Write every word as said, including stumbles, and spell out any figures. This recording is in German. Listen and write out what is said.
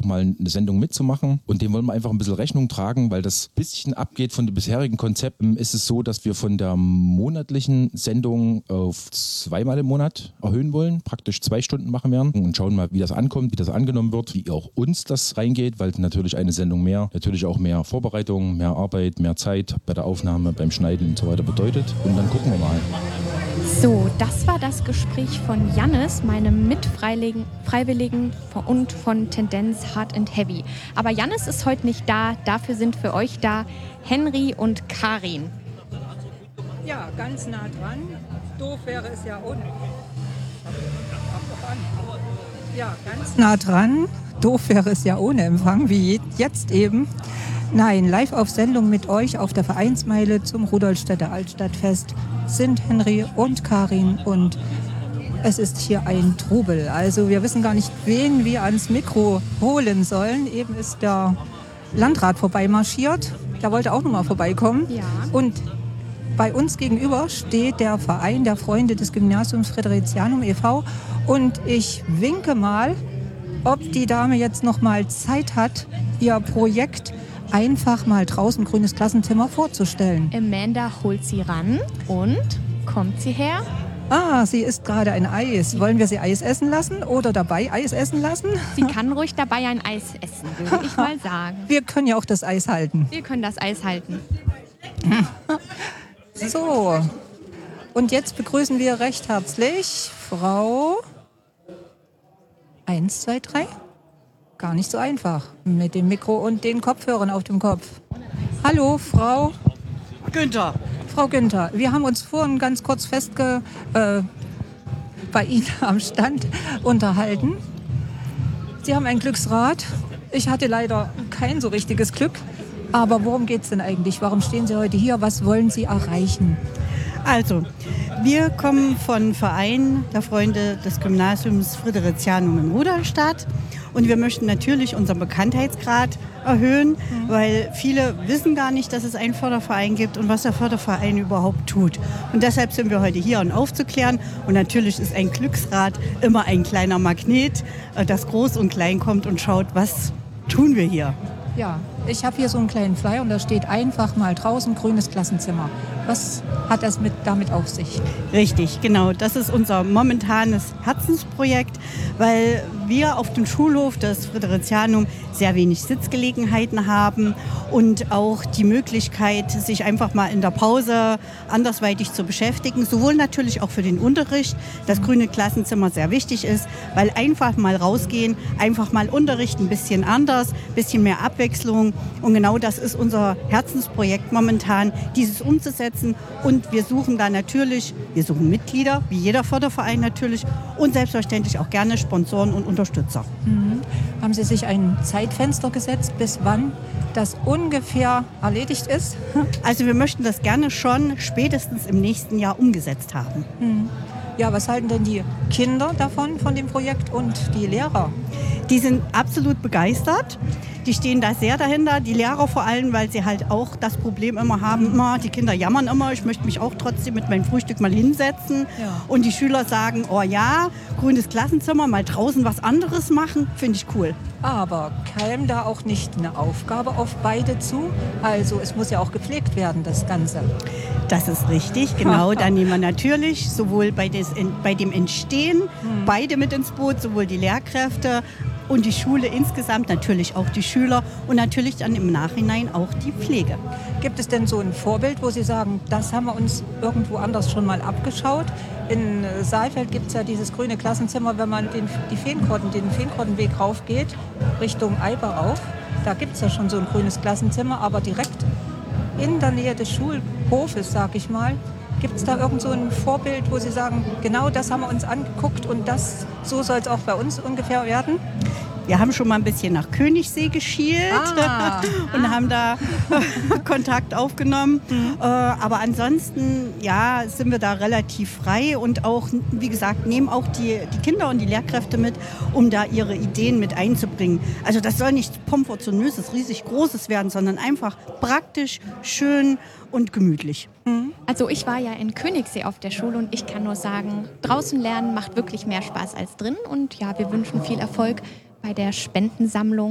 auch mal eine Sendung mitzumachen. Und dem wollen wir einfach ein bisschen Rechnung tragen, weil das ein bisschen abgeht von den bisherigen Konzepten. Ist es so, dass wir von der monatlichen Sendung auf zweimal im Monat erhöhen wollen, praktisch zwei Stunden machen werden und schauen mal, wie das ankommt, wie das angenommen wird, wie auch uns das reingeht, weil natürlich eine Sendung mehr, natürlich auch mehr Vorbereitung, mehr Arbeit, mehr Zeit bei der Aufnahme, beim Schneiden und so weiter bedeutet. Und dann gucken wir mal. So, das war das Gespräch von Jannis, meinem Mitfreiwilligen Freiwilligen und von Tendenz Hard and Heavy. Aber Jannis ist heute nicht da, dafür sind für euch da Henry und Karin. Ja, ganz nah dran. Doof wäre es ja ohne. Ja, ganz nah dran. Doof wäre es ja ohne Empfang, wie jetzt eben. Nein, live auf Sendung mit euch auf der Vereinsmeile zum Rudolstädter Altstadtfest sind Henry und Karin und es ist hier ein Trubel. Also wir wissen gar nicht, wen wir ans Mikro holen sollen. Eben ist der Landrat vorbeimarschiert. Der wollte auch noch mal vorbeikommen. Ja. Und bei uns gegenüber steht der Verein der Freunde des Gymnasiums Friderizianum e V und ich winke mal, ob die Dame jetzt noch mal Zeit hat, ihr Projekt einfach mal draußen grünes Klassenzimmer vorzustellen. Amanda holt sie ran und kommt sie her? Ah, sie isst gerade ein Eis. Wollen wir sie Eis essen lassen oder dabei Eis essen lassen? Sie kann ruhig dabei ein Eis essen, würde ich mal sagen. Wir können ja auch das Eis halten. Wir können das Eis halten. So, und jetzt begrüßen wir recht herzlich Frau eins, zwei, drei. Gar nicht so einfach mit dem Mikro und den Kopfhörern auf dem Kopf. Hallo, Frau Günther. Frau Günther, wir haben uns vorhin ganz kurz festge äh, bei Ihnen am Stand unterhalten. Sie haben ein Glücksrad. Ich hatte leider kein so richtiges Glück. Aber worum geht es denn eigentlich? Warum stehen Sie heute hier? Was wollen Sie erreichen? Also, wir kommen von Verein der Freunde des Gymnasiums Friderizianum in Rudolstadt und wir möchten natürlich unseren Bekanntheitsgrad erhöhen, mhm. weil viele wissen gar nicht, dass es einen Förderverein gibt und was der Förderverein überhaupt tut. Und deshalb sind wir heute hier, um aufzuklären. Und natürlich ist ein Glücksrad immer ein kleiner Magnet, das groß und klein kommt und schaut, was tun wir hier. Ja, ich habe hier so einen kleinen Flyer und da steht einfach mal draußen grünes Klassenzimmer. Was hat das mit, damit auf sich? Richtig, genau. Das ist unser momentanes Herzensprojekt, weil wir auf dem Schulhof des Friderizianum sehr wenig Sitzgelegenheiten haben und auch die Möglichkeit, sich einfach mal in der Pause andersweitig zu beschäftigen. Sowohl natürlich auch für den Unterricht, das grüne Klassenzimmer sehr wichtig ist, weil einfach mal rausgehen, einfach mal Unterricht ein bisschen anders, ein bisschen mehr Abwechslung. Und genau das ist unser Herzensprojekt momentan, dieses umzusetzen. Und wir suchen da natürlich, wir suchen Mitglieder, wie jeder Förderverein natürlich, und selbstverständlich auch gerne Sponsoren und Unterstützer. Mhm. Haben Sie sich ein Zeitfenster gesetzt, bis wann das ungefähr erledigt ist? Also wir möchten das gerne schon spätestens im nächsten Jahr umgesetzt haben. Mhm. Ja, was halten denn die Kinder davon, von dem Projekt und die Lehrer? Die sind absolut begeistert. Die stehen da sehr dahinter, die Lehrer vor allem, weil sie halt auch das Problem immer haben, immer, die Kinder jammern immer, ich möchte mich auch trotzdem mit meinem Frühstück mal hinsetzen. Ja. Und die Schüler sagen, oh ja, grünes Klassenzimmer, mal draußen was anderes machen, finde ich cool. Aber käme da auch nicht eine Aufgabe auf beide zu? Also es muss ja auch gepflegt werden, das Ganze. Das ist richtig, genau. Da nehmen wir natürlich sowohl bei, des, bei dem Entstehen hm. beide mit ins Boot, sowohl die Lehrkräfte und die Schule insgesamt, natürlich auch die Schüler und natürlich dann im Nachhinein auch die Pflege. Gibt es denn so ein Vorbild, wo Sie sagen, das haben wir uns irgendwo anders schon mal abgeschaut? In Saalfeld gibt es ja dieses grüne Klassenzimmer, wenn man den, die Feenkorten, den Feenkortenweg raufgeht, Richtung Eiber rauf. Da gibt es ja schon so ein grünes Klassenzimmer, aber direkt in der Nähe des Schulhofes, sag ich mal, gibt es da irgend so ein Vorbild, wo Sie sagen, genau das haben wir uns angeguckt und das, so soll es auch bei uns ungefähr werden? Wir haben schon mal ein bisschen nach Königssee geschielt ah, und ah. haben da Kontakt aufgenommen. Mhm. Äh, aber ansonsten ja, sind wir da relativ frei und auch, wie gesagt, nehmen auch die, die Kinder und die Lehrkräfte mit, um da ihre Ideen mit einzubringen. Also das soll nicht pomportionöses, riesig Großes werden, sondern einfach praktisch, schön und gemütlich. Mhm. Also ich war ja in Königssee auf der Schule und ich kann nur sagen, draußen lernen macht wirklich mehr Spaß als drin. Und ja, wir wünschen viel Erfolg bei der Spendensammlung.